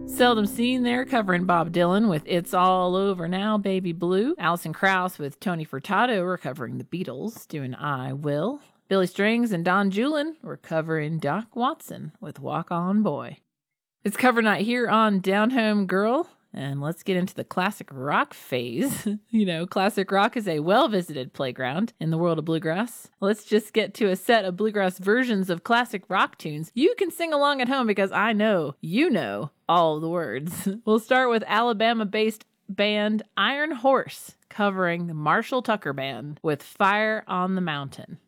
Seldom Seen there covering Bob Dylan with It's All Over Now, Baby Blue. Alison Krauss with Tony Furtado were covering the Beatles, doing I Will. Billy Strings and Don Julin were covering Doc Watson with Walk On Boy. It's cover night here on Down Home Girl, and let's get into the classic rock phase. Classic rock is a well-visited playground in the world of bluegrass. Let's just get to a set of bluegrass versions of classic rock tunes. You can sing along at home because I know you know all of the words. We'll start with Alabama-based band Iron Horse covering the Marshall Tucker Band with Fire on the Mountain.